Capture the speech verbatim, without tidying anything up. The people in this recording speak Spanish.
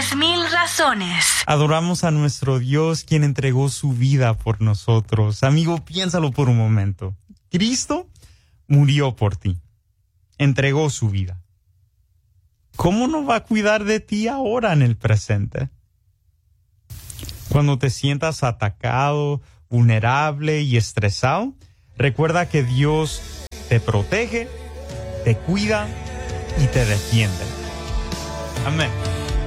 Diez mil razones. Adoramos a nuestro Dios, quien entregó su vida por nosotros. Amigo, piénsalo por un momento. Cristo murió por ti. Entregó su vida. ¿Cómo no va a cuidar de ti ahora en el presente? Cuando te sientas atacado, vulnerable y estresado, recuerda que Dios te protege, te cuida y te defiende. Amén.